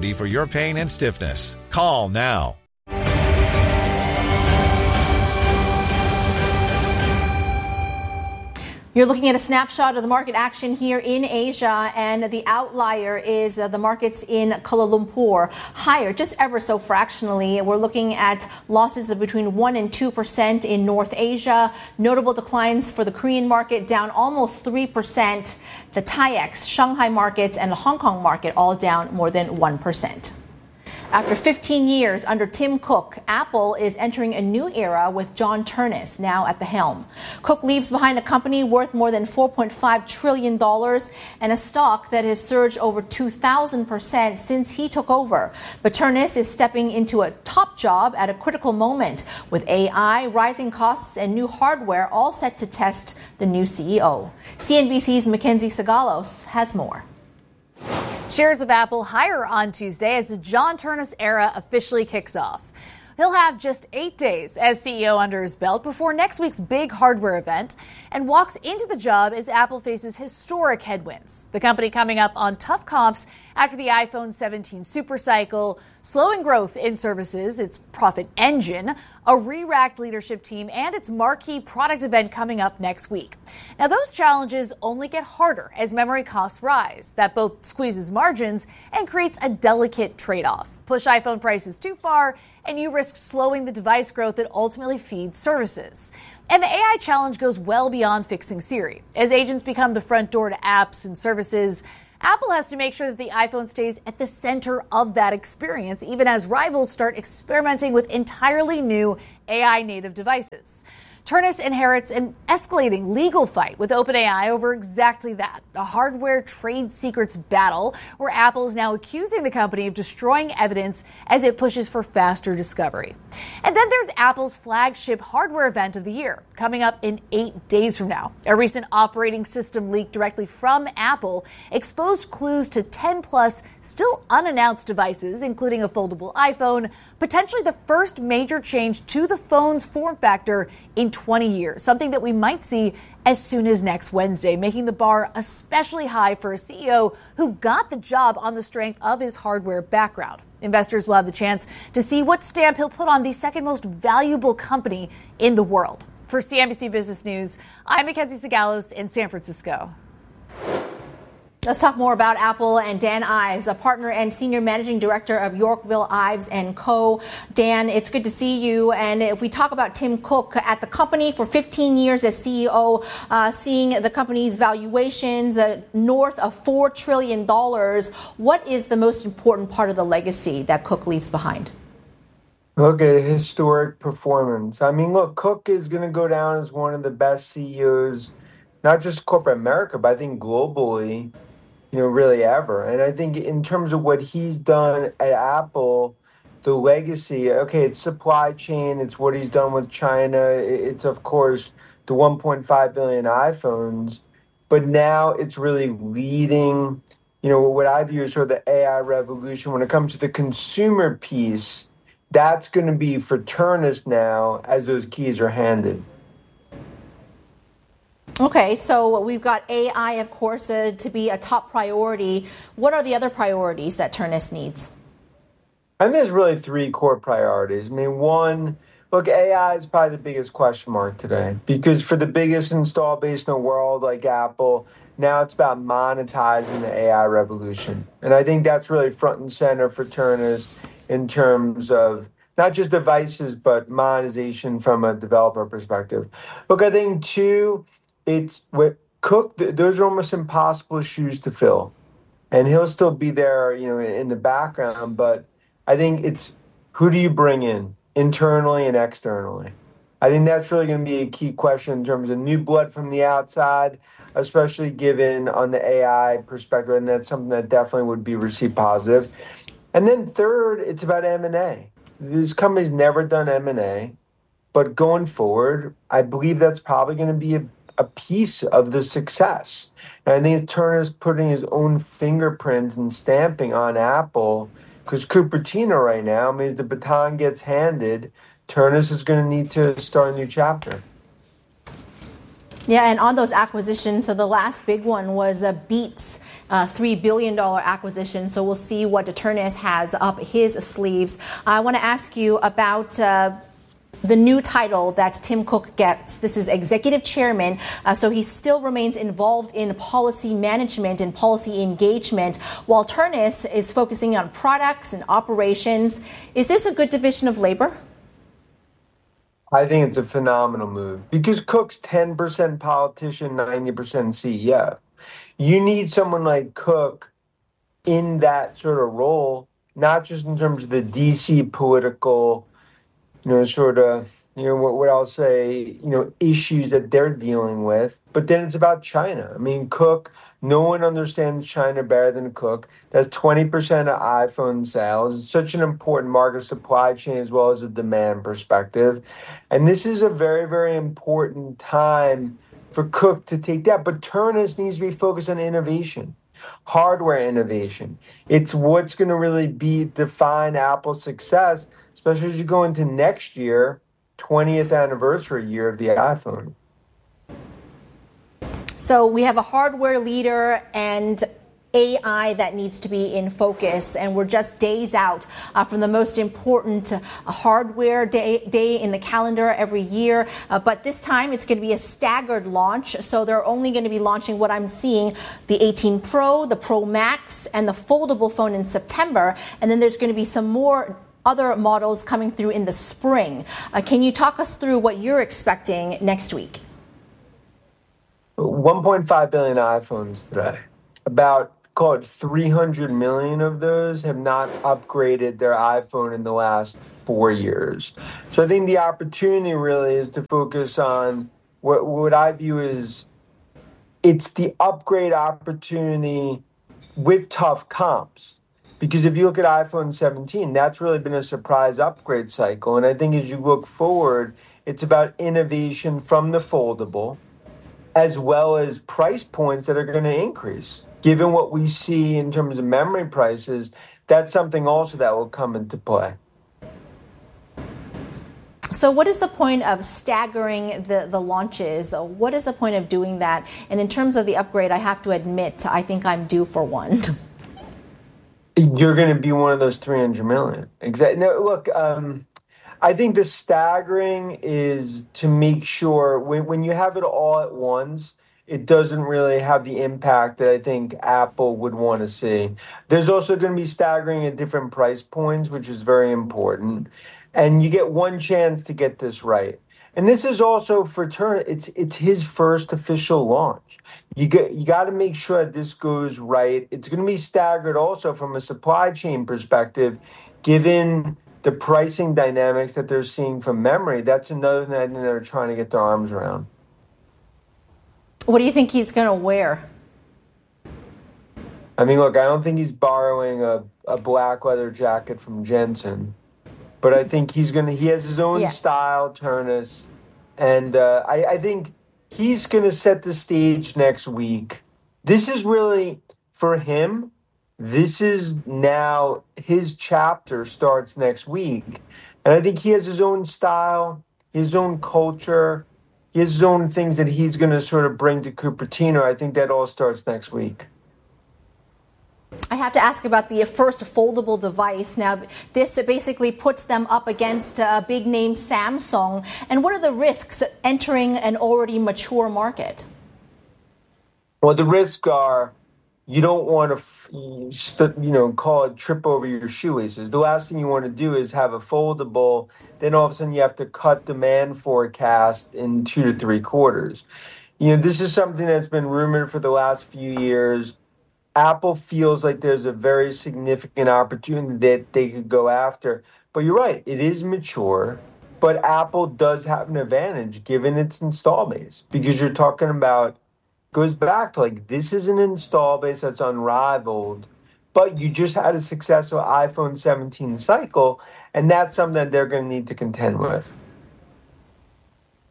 remedy for your pain and stiffness. Call now. You're looking at a snapshot of the market action here in Asia, and the outlier is the markets in Kuala Lumpur, higher just ever so fractionally. We're looking at losses of between 1 and 2% in North Asia. Notable declines for the Korean market, down almost 3%. The TAIEX, Shanghai markets, and the Hong Kong market all down more than 1%. After 15 years under Tim Cook, Apple is entering a new era with John Ternus now at the helm. Cook leaves behind a company worth more than $4.5 trillion and a stock that has surged over 2,000% since he took over. But Ternus is stepping into a top job at a critical moment, with AI, rising costs, and new hardware all set to test the new CEO. CNBC's Mackenzie Sagalos has more. Shares of Apple higher on Tuesday as the John Ternus era officially kicks off. He'll have just 8 days as CEO under his belt before next week's big hardware event and walks into the job as Apple faces historic headwinds. The company coming up on tough comps after the iPhone 17 supercycle, slowing growth in services, its profit engine, a re-racked leadership team, and its marquee product event coming up next week. Now, those challenges only get harder as memory costs rise. That both squeezes margins and creates a delicate trade-off. Push iPhone prices too far, and you risk slowing the device growth that ultimately feeds services. And the AI challenge goes well beyond fixing Siri. As agents become the front door to apps and services, Apple has to make sure that the iPhone stays at the center of that experience, even as rivals start experimenting with entirely new AI-native devices. Ternus inherits an escalating legal fight with OpenAI over exactly that, a hardware trade secrets battle where Apple is now accusing the company of destroying evidence as it pushes for faster discovery. And then there's Apple's flagship hardware event of the year, coming up in 8 days from now. A recent operating system leak directly from Apple exposed clues to 10 plus still unannounced devices, including a foldable iPhone, potentially the first major change to the phone's form factor in 20 years, something that we might see as soon as next Wednesday, making the bar especially high for a CEO who got the job on the strength of his hardware background. Investors will have the chance to see what stamp he'll put on the second most valuable company in the world. For CNBC Business News, I'm Mackenzie Sagalos in San Francisco. Let's talk more about Apple and Dan Ives, a partner and senior managing director of Yorkville Ives & Co. Dan, it's good to see you. And if we talk about Tim Cook at the company for 15 years as CEO, seeing the company's valuations north of $4 trillion, what is the most important part of the legacy that Cook leaves behind? Look at historic performance. I mean, look, Cook is going to go down as one of the best CEOs, not just corporate America, but I think globally, really ever. And I think in terms of what he's done at Apple, the legacy, it's supply chain, it's what he's done with China, it's, of course, the 1.5 billion iPhones, but now it's really leading, what I view as sort of the AI revolution. When it comes to the consumer piece, that's going to be for Ternus now as those keys are handed. Okay, so we've got AI, of course, to be a top priority. What are the other priorities that Ternus needs? I think there's really 3 core priorities. I mean, one, look, AI is probably the biggest question mark today because for the biggest install base in the world like Apple, now it's about monetizing the AI revolution. And I think that's really front and center for Ternus in terms of not just devices, but monetization from a developer perspective. Look, I think 2, it's with Cook, those are almost impossible shoes to fill. And he'll still be there, in the background. But I think it's who do you bring in internally and externally? I think that's really going to be a key question in terms of new blood from the outside, especially given on the AI perspective. And that's something that definitely would be received positive. And then 3rd, it's about M&A. This company's never done M&A. But going forward, I believe that's probably going to be a piece of the success. And I think Ternus putting his own fingerprints and stamping on Apple, because Cupertino right now means the baton gets handed, Ternus is going to need to start a new chapter. Yeah, and on those acquisitions, so the last big one was Beats, $3 billion acquisition. So we'll see what Ternus has up his sleeves. I want to ask you about the new title that Tim Cook gets. This is executive chairman, so he still remains involved in policy management and policy engagement, while Ternus is focusing on products and operations. Is this a good division of labor? I think it's a phenomenal move because Cook's 10% politician, 90% CEO. You need someone like Cook in that sort of role, not just in terms of the DC political, what I'll say, issues that they're dealing with. But then it's about China. I mean, Cook, no one understands China better than Cook. That's 20% of iPhone sales. It's such an important market supply chain as well as a demand perspective. And this is a very, very important time for Cook to take that. But Ternus needs to be focused on innovation, hardware innovation. It's what's going to really define Apple's success, especially as you go into next year, 20th anniversary year of the iPhone. So we have a hardware leader and AI that needs to be in focus, and we're just days out from the most important hardware day in the calendar every year. But this time it's going to be a staggered launch, so they're only going to be launching what I'm seeing, the 18 Pro, the Pro Max, and the foldable phone in September, and then there's going to be some more other models coming through in the spring. Can you talk us through what you're expecting next week? 1.5 billion iPhones today. About, call it 300 million of those have not upgraded their iPhone in the last 4 years. So I think the opportunity really is to focus on what I view as it's the upgrade opportunity with tough comps. Because if you look at iPhone 17, that's really been a surprise upgrade cycle. And I think as you look forward, it's about innovation from the foldable, as well as price points that are going to increase. Given what we see in terms of memory prices, that's something also that will come into play. So what is the point of staggering the launches? What is the point of doing that? And in terms of the upgrade, I have to admit, I think I'm due for one. You're going to be one of those 300 million. Exactly. No, look, I think the staggering is to make sure when you have it all at once, it doesn't really have the impact that I think Apple would want to see. There's also going to be staggering at different price points, which is very important. And you get one chance to get this right. And this is also for Ternus. It's his first official launch. You got to make sure that this goes right. It's going to be staggered also from a supply chain perspective, given the pricing dynamics that they're seeing from memory. That's another thing that they're trying to get their arms around. What do you think he's going to wear? I mean, look, I don't think he's borrowing a black leather jacket from Jensen, but I think he has his own style, Ternus, and I think he's going to set the stage next week. This is really, for him, this is now his chapter starts next week. And I think he has his own style, his own culture, his own things that he's going to sort of bring to Cupertino. I think that all starts next week. I have to ask about the first foldable device. Now, this basically puts them up against a big name Samsung. And what are the risks entering an already mature market? Well, the risks are you don't want to, call it trip over your shoelaces. The last thing you want to do is have a foldable. Then all of a sudden you have to cut demand forecast in 2 to 3 quarters. This is something that's been rumored for the last few years. Apple feels like there's a very significant opportunity that they could go after. But you're right, it is mature. But Apple does have an advantage given its install base. Because you're talking about, goes back to this is an install base that's unrivaled. But you just had a successful iPhone 17 cycle. And that's something that they're going to need to contend with.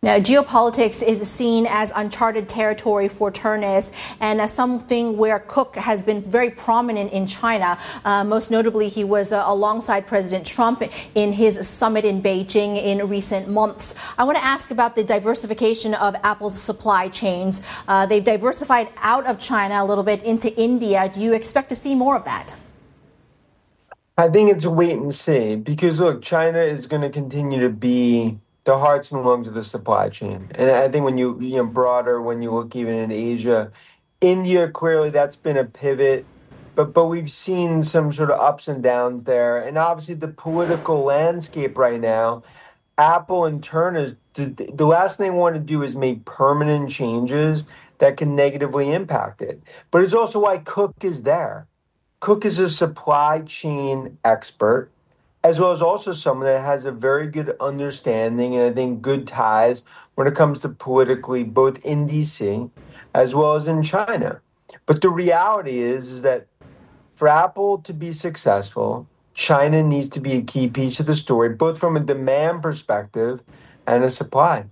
Now, geopolitics is seen as uncharted territory for Ternus and as something where Cook has been very prominent in China. Most notably, he was alongside President Trump in his summit in Beijing in recent months. I want to ask about the diversification of Apple's supply chains. They've diversified out of China a little bit into India. Do you expect to see more of that? I think it's a wait and see because, look, China is going to continue to be the hearts and lungs of the supply chain. And I think when you broader, when you look even in Asia, India, clearly that's been a pivot, but we've seen some sort of ups and downs there. And obviously the political landscape right now, Apple and Ternus, the last thing they want to do is make permanent changes that can negatively impact it. But it's also why Cook is there. Cook is a supply chain expert, as well as also someone that has a very good understanding and I think good ties when it comes to politically, both in DC as well as in China. But the reality is that for Apple to be successful, China needs to be a key piece of the story, both from a demand perspective and a supply.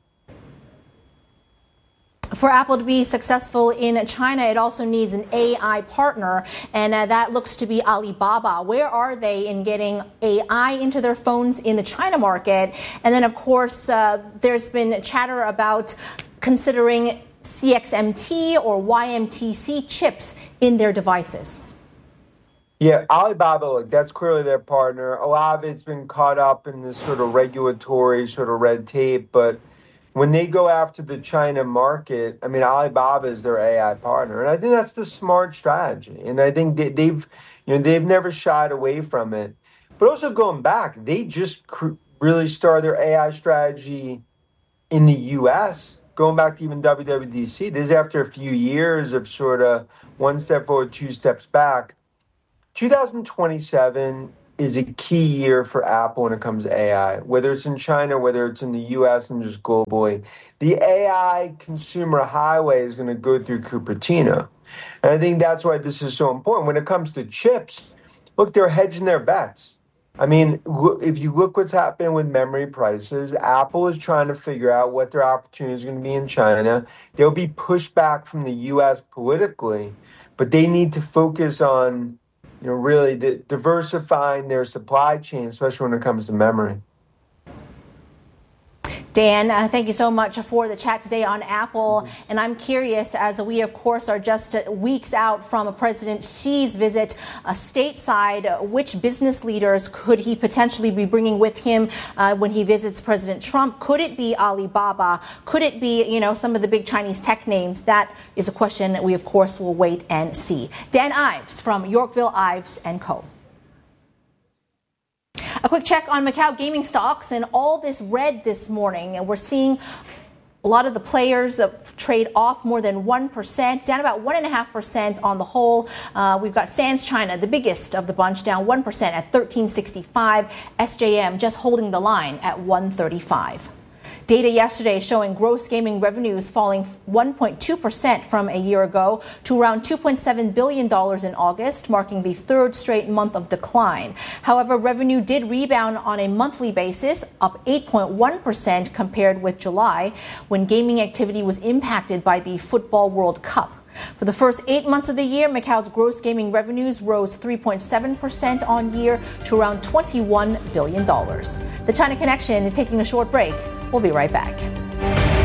For Apple to be successful in China, it also needs an AI partner, and that looks to be Alibaba. Where are they in getting AI into their phones in the China market? And then, of course, there's been chatter about considering CXMT or YMTC chips in their devices. Yeah, Alibaba, look, that's clearly their partner. A lot of it's been caught up in this sort of regulatory sort of red tape, but when they go after the China market, I mean, Alibaba is their AI partner, and I think that's the smart strategy. And I think they've never shied away from it. But also going back, they just really started their AI strategy in the U.S. Going back to even WWDC. This is after a few years of sort of one step forward, two steps back. 2027 is a key year for Apple when it comes to AI, whether it's in China, whether it's in the US and just globally. The AI consumer highway is going to go through Cupertino. And I think that's why this is so important. When it comes to chips, look, they're hedging their bets. I mean, if you look what's happening with memory prices, Apple is trying to figure out what their opportunities are going to be in China. They'll be pushed back from the US politically, but they need to focus on really diversifying their supply chain, especially when it comes to memory. Dan, thank you so much for the chat today on Apple. And I'm curious, as we, of course, are just weeks out from President Xi's visit stateside, which business leaders could he potentially be bringing with him when he visits President Trump? Could it be Alibaba? Could it be, some of the big Chinese tech names? That is a question that we, of course, will wait and see. Dan Ives from Yorkville Ives & Co. A quick check on Macau gaming stocks and all this red this morning. And we're seeing a lot of the players trade off more than 1%, down about 1.5% on the whole. We've got Sands China, the biggest of the bunch, down 1% at 1365. SJM just holding the line at 135. Data yesterday showing gross gaming revenues falling 1.2% from a year ago to around $2.7 billion in August, marking the third straight month of decline. However, revenue did rebound on a monthly basis, up 8.1% compared with July, when gaming activity was impacted by the Football World Cup. For the first 8 months of the year, Macau's gross gaming revenues rose 3.7% on year to around $21 billion. The China Connection taking a short break. We'll be right back.